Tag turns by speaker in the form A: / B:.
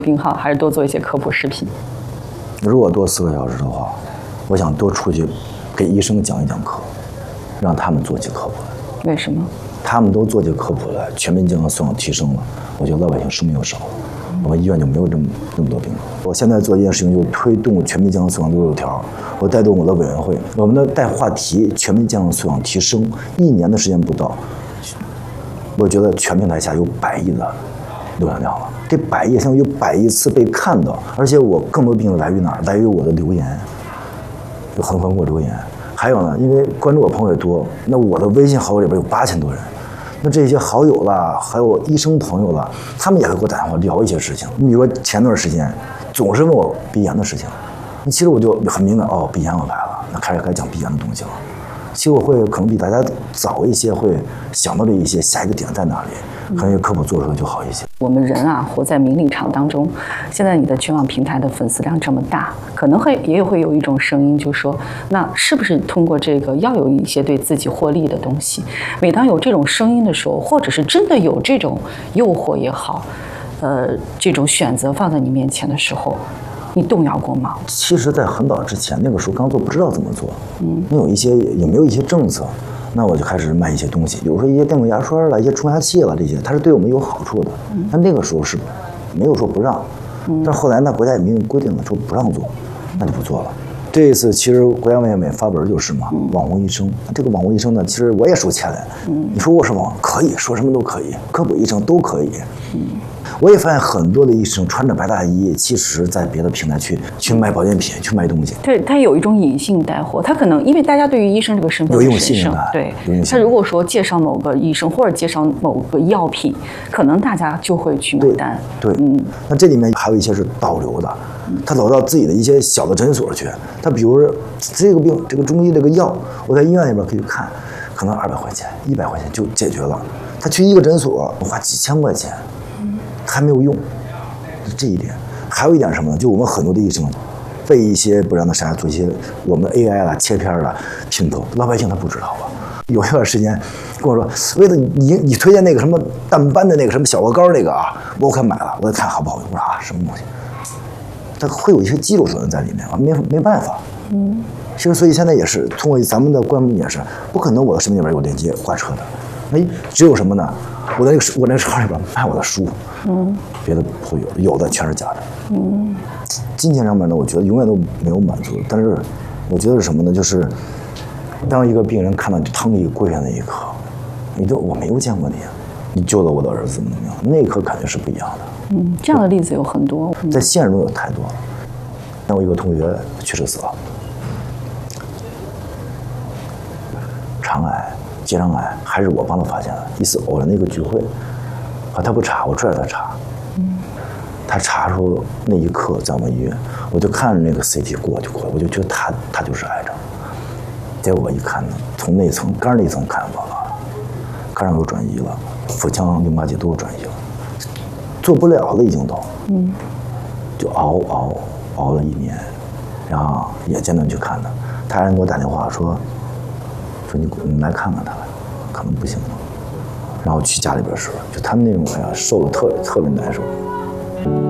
A: 病号，还是多做一些科普视频？
B: 如果多4个小时的话，我想多出去给医生讲一讲课，让他们做起科普来。
A: 为什么？
B: 他们都做起科普来，全民健康素养提升了，我觉得老百姓生病又少了，我们医院就没有这么多病了。我现在做一件事情，就是推动全民健康素养66条，我带动我的委员会，我们的带话题全民健康素养提升，1年的时间不到，我觉得全平台下有100亿的浏览量了。这100亿像有100亿次被看到，而且我更多病来于哪儿？来于我的留言，有很多朋友给我留言。还有呢，因为关注我朋友也多，那我的微信好友里边有8000多人，那这些好友啦，还有医生朋友啦，他们也会给我打电话聊一些事情。你比如说前段时间总是问我鼻炎的事情，其实我就很敏感，哦，鼻炎我来了，那开始该讲鼻炎的东西了。其实我会可能比大家早一些会想到这一些下一个点在哪里，可能科普做出来就好一些。
A: 我们人啊，活在名利场当中。现在你的全网平台的粉丝量这么大，可能也会有一种声音，就说，那是不是通过这个要有一些对自己获利的东西？每当有这种声音的时候，或者是真的有这种诱惑也好，这种选择放在你面前的时候，你动摇过吗？
B: 其实，在很早之前，那个时候刚做，不知道怎么做。那有没有一些政策？那我就开始卖一些东西，比如说一些电动牙刷了、一些冲牙器了，这些它是对我们有好处的。但那个时候是没有说不让，但是后来呢，国家也明规定了说不让做，那就不做了。这一次其实国家卫健委发文就是嘛，网红医生。这个网红医生呢，其实我也收钱的。你说我是网可以说什么都可以，科普医生都可以。我也发现很多的医生穿着白大衣，其实在别的平台去卖保健品，去卖东西。
A: 对，他有一种隐性带货，他可能因为大家对于医生这个身份
B: 有一种信任感，
A: 对，他如果说介绍某个医生或者介绍某个药品，可能大家就会去买单。
B: 对，那这里面还有一些是导流的，他走到自己的一些小的诊所去，他比如说这个病，这个中医这个药，我在医院里边可以看，可能200块钱、100块钱就解决了。他去一个诊所花几千块钱。还没有用，这一点。还有一点什么呢？就我们很多的医生被一些不良的商家做一些我们的 AI 啦、切片啦、拼头，老百姓他不知道啊。有一段时间跟我说，为了你推荐那个什么淡斑的那个什么小鹅膏那个啊，我可买了，我看好不好用？我说啊，什么东西？它会有一些技术手段在里面啊，没办法。其实所以现在也是通过咱们的官网也是不可能我的视频里边有链接挂车的，只有什么呢？我那个车里边卖我的书，别的不会有的全是假的。金钱上面呢，我觉得永远都没有满足，但是我觉得是什么呢？就是当一个病人看到你汤里跪下那一刻，我没有见过你，你救了我的儿子怎么样？那一刻感觉是不一样的。
A: 这样的例子有很多，
B: 在现实中有太多了。像我一个同学去世死了，肠癌。结肠癌还是我帮他发现的，一次偶然的一个聚会，他不查，我拽着他查，他查出那一刻在我们医院，我就看着那个 CT 过去，我就觉得他就是癌症。结果我一看呢，从内层肝那层看完了，肝上有转移了，腹腔淋巴结都有转移了，做不了了已经都，就熬了1年，然后也见他去看他还给我打电话说你来看看他，可能不行了。然后去家里边时，就他们那种受的特别难受。